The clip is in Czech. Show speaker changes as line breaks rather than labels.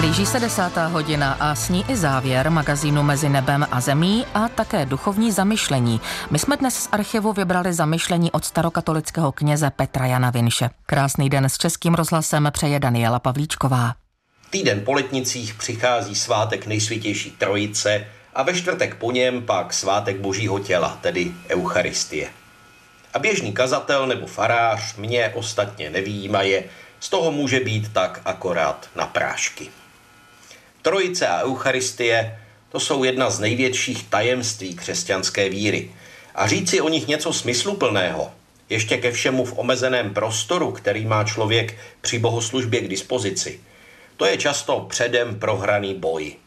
Blíží se 10. hodina a s ní i závěr magazínu Mezi nebem a zemí a také duchovní zamyšlení. My jsme dnes z archivu vybrali zamyšlení od starokatolického kněze Petra Jana Vinše. Krásný den s Českým rozhlasem přeje Daniela Pavlíčková.
Týden po letnicích přichází svátek Nejsvětější Trojice a ve čtvrtek po něm pak svátek Božího těla, tedy Eucharistie. A běžný kazatel nebo farář, mě ostatně nevyjímaje, z toho může být tak akorát na prášky. Trojice a Eucharistie, to jsou jedna z největších tajemství křesťanské víry. A říci o nich něco smysluplného, ještě ke všemu v omezeném prostoru, který má člověk při bohoslužbě k dispozici, to je často předem prohraný boj.